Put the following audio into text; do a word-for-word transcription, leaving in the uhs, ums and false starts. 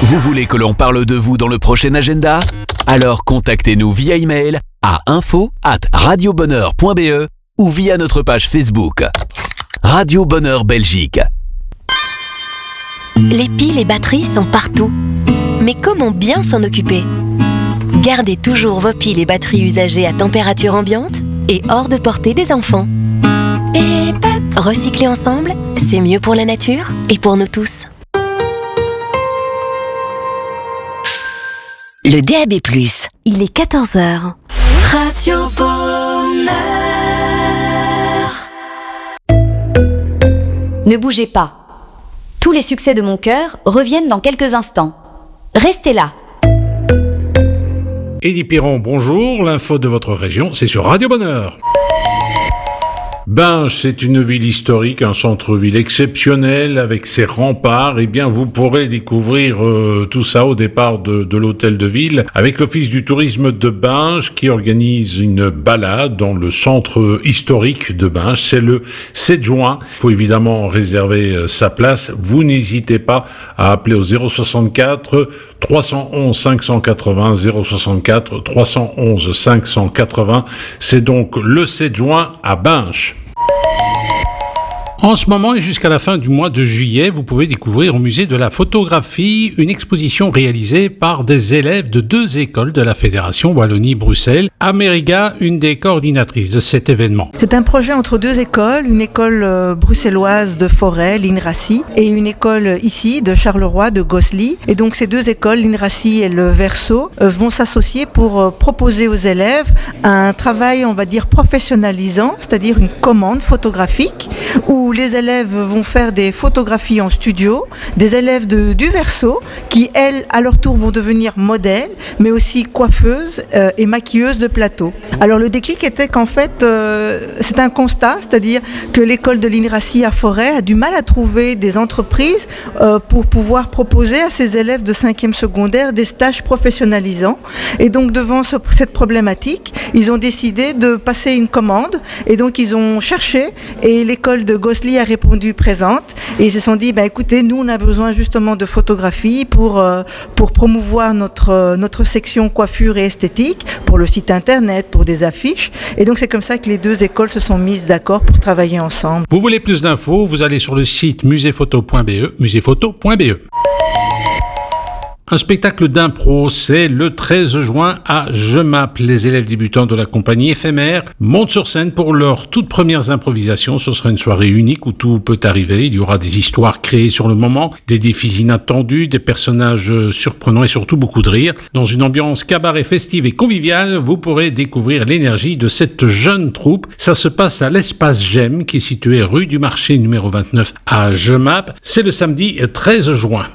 Vous voulez que l'on parle de vous dans le prochain agenda? Alors contactez-nous via email à info arobase radiobonheur point b e ou via notre page Facebook. Radio Bonheur Belgique. Les piles et batteries sont partout. Mais comment bien s'en occuper? Gardez toujours vos piles et batteries usagées à température ambiante et hors de portée des enfants. Et recycler ensemble, c'est mieux pour la nature et pour nous tous. Le D A B plus. Il est quatorze heures. Radio Bonheur. Ne bougez pas. Tous les succès de mon cœur reviennent dans quelques instants. Restez là. Élie Piron, bonjour. L'info de votre région, c'est sur Radio Bonheur. Binche, c'est une ville historique, un centre-ville exceptionnel avec ses remparts. Eh bien, vous pourrez découvrir euh, tout ça au départ de, de l'hôtel de ville avec l'Office du tourisme de Binche qui organise une balade dans le centre historique de Binche. C'est le sept juin. Il faut évidemment réserver euh, sa place. Vous n'hésitez pas à appeler au zéro soixante-quatre trois cent onze cinq cent quatre-vingts, zéro soixante-quatre trois cent onze cinq cent quatre-vingts. C'est donc le sept juin à Binche. En ce moment et jusqu'à la fin du mois de juillet, vous pouvez découvrir au musée de la photographie une exposition réalisée par des élèves de deux écoles de la Fédération Wallonie-Bruxelles. Ameriga, une des coordinatrices de cet événement. C'est un projet entre deux écoles, une école euh, bruxelloise de Forêt, l'INRACI, et une école ici de Charleroi, de Gosselies. Et donc ces deux écoles, l'INRACI et le Verso, euh, vont s'associer pour euh, proposer aux élèves un travail, on va dire, professionnalisant, c'est-à-dire une commande photographique où les élèves vont faire des photographies en studio, des élèves de, du Verso qui, elles, à leur tour, vont devenir modèles, mais aussi coiffeuses euh, et maquilleuses de plateau. Alors le déclic était qu'en fait, euh, c'est un constat, c'est-à-dire que l'école de l'INRACI à Forêt a du mal à trouver des entreprises euh, pour pouvoir proposer à ses élèves de cinquième secondaire des stages professionnalisants. Et donc devant ce, cette problématique, ils ont décidé de passer une commande et donc ils ont cherché et l'école de Gosselies a répondu présente et ils se sont dit, bah, écoutez, nous on a besoin justement de photographies pour, euh, pour promouvoir notre, euh, notre section coiffure et esthétique, pour le site internet, pour des affiches, et donc c'est comme ça que les deux écoles se sont mises d'accord pour travailler ensemble. Vous voulez plus d'infos, vous allez sur le site musée photo point b e, musée photo point b e. Un spectacle d'impro, c'est le treize juin à Jemap. Les élèves débutants de la compagnie éphémère montent sur scène pour leurs toutes premières improvisations. Ce sera une soirée unique où tout peut arriver. Il y aura des histoires créées sur le moment, des défis inattendus, des personnages surprenants et surtout beaucoup de rire. Dans une ambiance cabaret festive et conviviale, vous pourrez découvrir l'énergie de cette jeune troupe. Ça se passe à l'Espace Gemme qui est situé rue du Marché numéro vingt-neuf à Jemap. C'est le samedi treize juin.